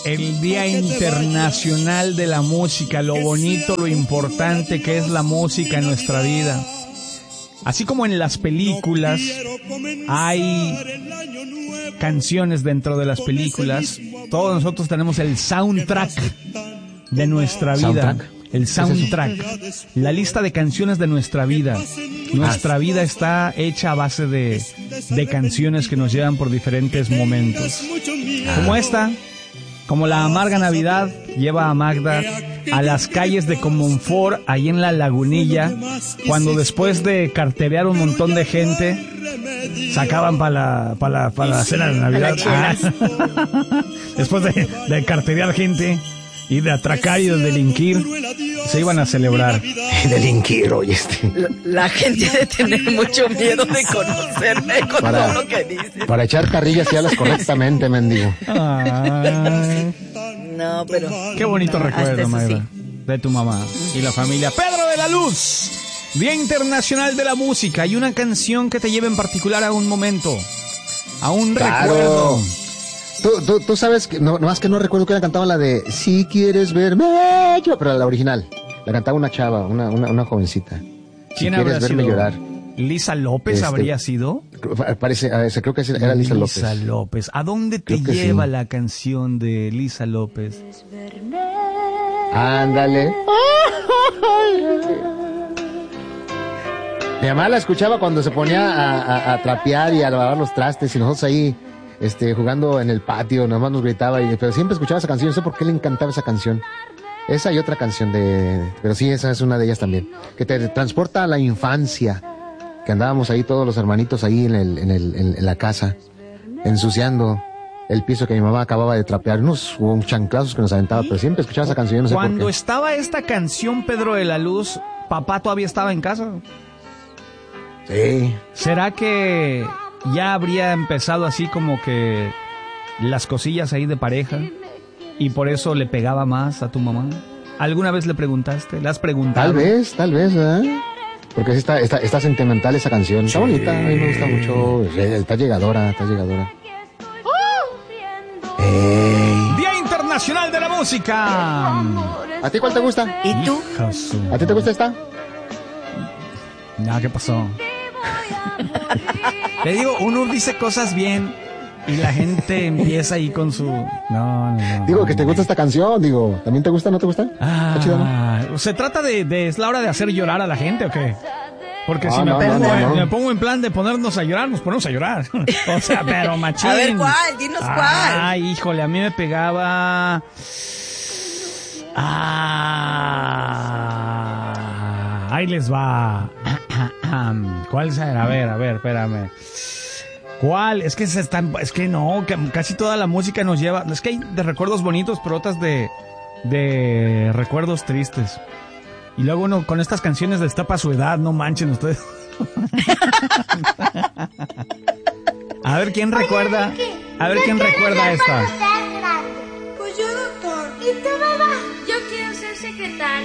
el Día Internacional de la Música, lo bonito, lo importante que es la música en nuestra vida. Así como en las películas hay canciones dentro de las películas, todos nosotros tenemos el soundtrack de nuestra vida. El soundtrack, la lista de canciones de nuestra vida. Nuestra vida está hecha a base de canciones que nos llevan por diferentes momentos. Como esta, como la amarga Navidad lleva a Magda a las calles de Comonfort, ahí en la Lagunilla, cuando después de carterear un montón de gente, sacaban para la cena de Navidad. Después de carterear gente y de atracar y de delinquir, se iban a celebrar. Delinquir, oye, La gente debe tener mucho miedo de conocerme con todo lo que dice. Para echar carrillas y alas correctamente, mendigo. No, pero... Qué bonito recuerdo, Mayra, sí, de tu mamá y la familia. Pedro de la Luz, Día Internacional de la Música. ¿Hay una canción que te lleve en particular a un momento, a un recuerdo? Tú sabes que, no, más que no recuerdo que cantaban la de Si quieres verme yo, pero la original. La cantaba una chava, una jovencita. ¿Quién si habría quieres verme sido? llorar. ¿Lisa López habría sido? Parece, creo que era Lisa López. Lisa López. ¿A dónde te lleva la canción de Lisa López? Ándale. Mi mamá la escuchaba cuando se ponía a trapear y a lavar los trastes y nosotros ahí jugando en el patio, nada más nos gritaba, pero siempre escuchaba esa canción. No sé por qué le encantaba esa canción. Esa y otra canción pero sí, esa es una de ellas también, que te transporta a la infancia, que andábamos ahí todos los hermanitos ahí en la casa, ensuciando el piso que mi mamá acababa de trapear, unos chanclazos que nos aventaba, pero siempre escuchaba esa canción, no sé por qué. Cuando estaba esta canción, Pedro de la Luz, ¿papá todavía estaba en casa? Sí. ¿Será que ya habría empezado así como que las cosillas ahí de pareja y por eso le pegaba más a tu mamá? ¿Alguna vez le preguntaste? ¿Le has preguntado? Tal vez, ¿verdad? Porque sí está sentimental esa canción. Está bonita, a mí me gusta mucho. Está llegadora. Día Internacional de la Música. ¿A ti cuál te gusta? ¿Y tú? ¿A ti te gusta esta? No, ¿qué pasó? Le digo, uno dice cosas bien y la gente empieza ahí con su... No. Digo, que te gusta esta canción, digo. ¿También te gusta, no te gusta? Ah, ¿Está chido, no? ¿Se trata es la hora de hacer llorar a la gente o qué? Porque si no. me pongo en plan de ponernos a llorar, nos ponemos a llorar. O sea, pero machín. A ver, ¿cuál? Dinos cuál. Ay, híjole, a mí me pegaba... ahí les va. ¿Cuál será? A ver, espérame. ¿Cuál? Es que casi toda la música nos lleva... Es que hay de recuerdos bonitos, pero otras de recuerdos tristes. Y luego uno con estas canciones destapa su edad, no manchen ustedes. A ver quién recuerda esta.